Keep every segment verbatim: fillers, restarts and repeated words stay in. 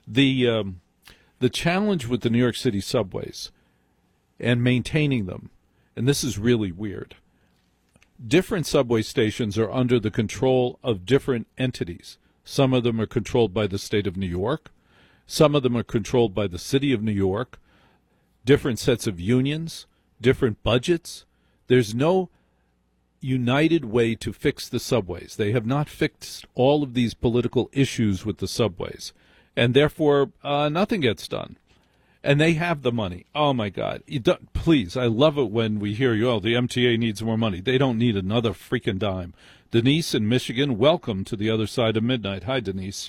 The um, the challenge with the New York City subways and maintaining them, and this is really weird, different subway stations are under the control of different entities. Some of them are controlled by the state of New York. Some of them are controlled by the city of New York. Different sets of unions, different budgets. There's no united way to fix the subways. They have not fixed all of these political issues with the subways, and therefore uh, nothing gets done. And they have the money. Oh, my God. You don't, please, I love it when we hear, you, oh, the M T A needs more money. They don't need another freaking dime. Denise in Michigan, welcome to the other side of midnight. Hi, Denise.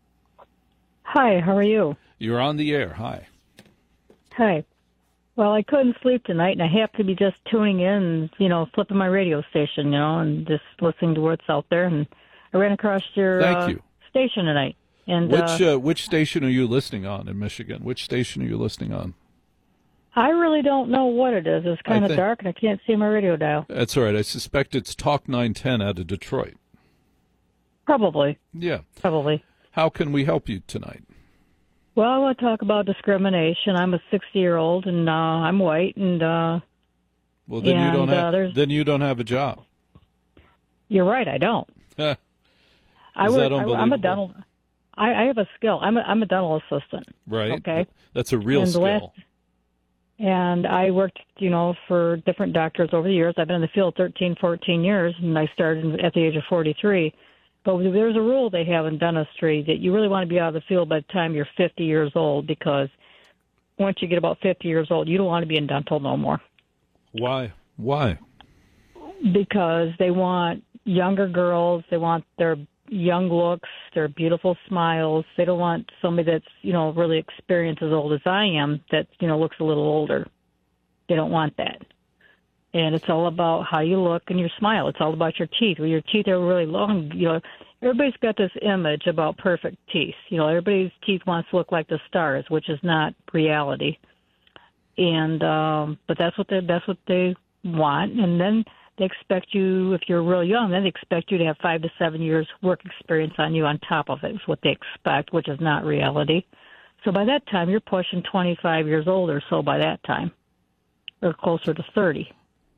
Hi, how are you? You're on the air. Hi. Hi. Well, I couldn't sleep tonight, and I happened to be just tuning in, you know, flipping my radio station, you know, and just listening to what's out there. And I ran across your Thank uh, you. station tonight. And Which uh, uh, which station are you listening on in Michigan? Which station are you listening on? I really don't know what it is. It's kind of think, dark, and I can't see my radio dial. That's all right. I suspect it's Talk nine ten out of Detroit. Probably. Yeah. Probably. How can we help you tonight? Well, I want to talk about discrimination. I'm a sixty-year-old, and uh, I'm white, and uh, well, then and, you don't have uh, then you don't have a job. You're right. I don't. Is I work, that I, I'm a unbelievable? dental. I, I have a skill. I'm a, I'm a dental assistant. Right. Okay. That's a real And the skill. last- And I worked, you know, for different doctors over the years. I've been in the field thirteen, fourteen years, and I started at the age of forty-three. But there's a rule they have in dentistry that you really want to be out of the field by the time you're fifty years old, because once you get about fifty years old, you don't want to be in dental no more. Why? Why? Because they want younger girls. They want their young looks, their beautiful smiles. They don't want somebody that's, you know, really experienced as old as I am that, you know, looks a little older. They don't want that. And it's all about how you look and your smile. It's all about your teeth. When your teeth are really long, you know, everybody's got this image about perfect teeth. You know, everybody's teeth wants to look like the stars, which is not reality. And um, but that's what they that's what they want. And then they expect you, if you're real young, then they expect you to have five to seven years work experience on you on top of it. Is what they expect, which is not reality. So by that time, you're pushing twenty-five years old or so by that time, or closer to thirty.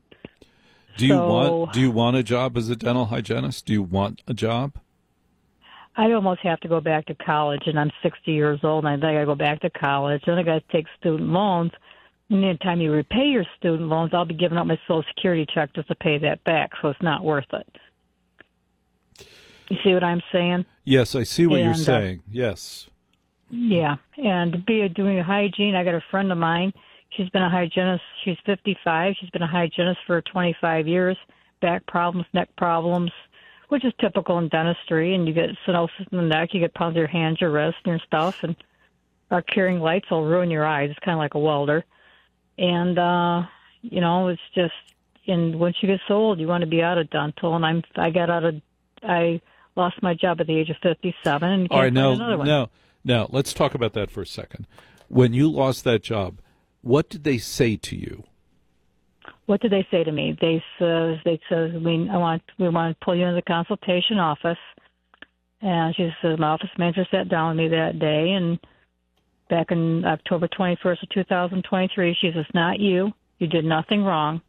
Do you So, want do you want a job as a dental hygienist? Do you want a job? I almost have to go back to college, and I'm sixty years old, and I think I got to go back to college. Then I got to take student loans. And the time you repay your student loans, I'll be giving up my Social Security check just to pay that back, so it's not worth it. You see what I'm saying? Yes, I see what and, you're uh, saying. Yes. Yeah, and to be doing hygiene, I got a friend of mine. She's been a hygienist. She's fifty-five. She's been a hygienist for twenty-five years. Back problems, neck problems, which is typical in dentistry. And you get stenosis in the neck. You get problems with your hands, your wrists, and your stuff. And our curing lights will ruin your eyes. It's kind of like a welder. And, uh, you know, it's just, and once you get so old, you want to be out of dental. And I'm, I got out of, I lost my job at the age of fifty-seven. And All can't right, now, find another one. now, now, let's talk about that for a second. When you lost that job, what did they say to you? What did they say to me? They says they said we I want we want to pull you into the consultation office, and she says my office manager sat down with me that day, and back in October twenty first of two thousand twenty three, she says, "Not you. You did nothing wrong,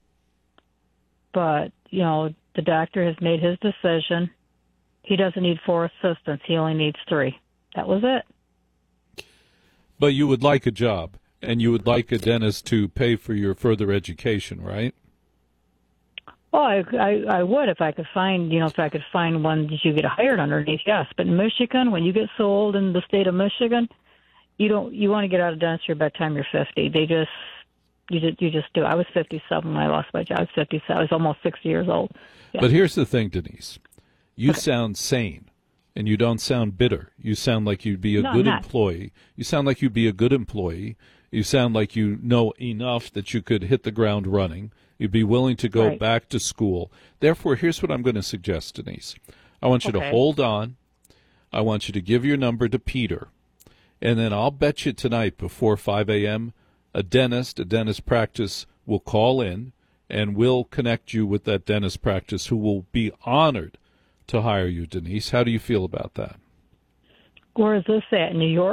but you know the doctor has made his decision. He doesn't need four assistants. He only needs three." That was it. But you would like a job, and you would like a dentist to pay for your further education, right? Well, I, I I would if I could find, you know, if I could find one that you get hired underneath, yes. But in Michigan, when you get so old in the state of Michigan, you don't you want to get out of dentistry by the time you're fifty. They just you just you just do. I was fifty-seven when I lost my job. I was fifty-seven. I was almost sixty years old. Yeah. But here's the thing, Denise. You Okay. sound sane, and you don't sound bitter. You sound like you'd be a No, I'm good not. employee. You sound like you'd be a good employee. You sound like you know enough that you could hit the ground running. You'd be willing to go Right. back to school. Therefore, here's what I'm going to suggest, Denise. I want you to Okay. hold on. I want you to give your number to Peter. And then I'll bet you tonight before five a.m., a dentist, a dentist practice will call in, and we'll connect you with that dentist practice who will be honored to hire you, Denise. How do you feel about that? Where is this at? In New York?